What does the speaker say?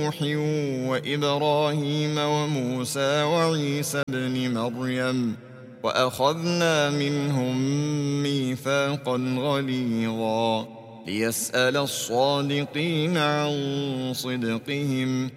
ونوح وإبراهيم وموسى وعيسى ابن مريم وأخذنا منهم ميثاقا غليظا ليسأل الصادقين عن صدقهم